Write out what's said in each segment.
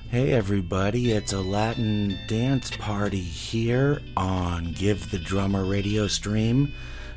Hey everybody, it's a Latin dance party here on Give the Drummer radio stream,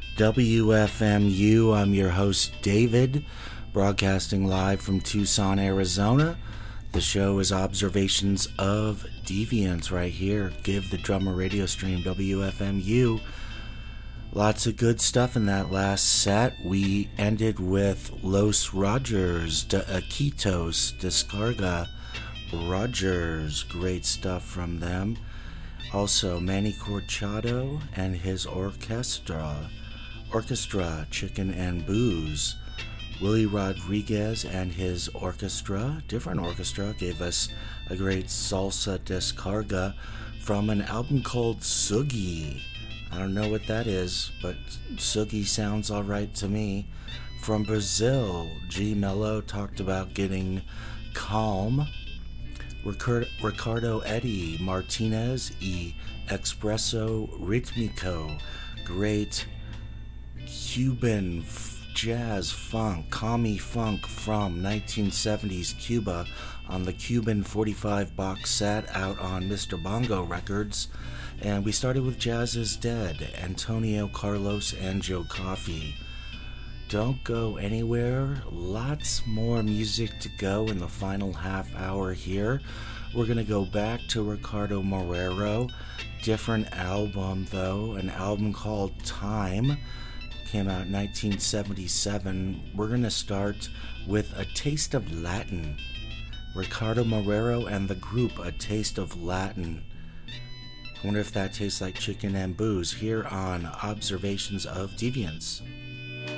WFMU. I'm your host David, broadcasting live from Tucson, Arizona. The show is Observations of Deviance right here, Give the Drummer radio stream, WFMU. Lots of good stuff in that last set. We ended with Los Rogers de Iquitos Descarga Rogers, great stuff from them. Also Manny Corchado and his orchestra, Chicken and Booze. Willie Rodriguez and his orchestra, different orchestra, gave us a great salsa descarga from an album called Sugi. I don't know what that is, but Sugi sounds alright to me. From Brazil, G Mello talked about getting calm. Ricardo Eddie Martinez y Expreso Ritmico, great Cuban jazz funk, commie funk from 1970s Cuba on the Cuban 45 box set out on Mr. Bongo Records. And we started with Jazz is Dead, Antonio Carlos and Joe Coffey. Don't go anywhere. Lots more music to go in the final half hour here. We're going to go back to Ricardo Marrero. Different album, though. An album called Time. Came out in 1977. We're going to start with A Taste of Latin. Ricardo Marrero and the group A Taste of Latin. I wonder if that tastes like chicken and booze here on Observations of Deviance.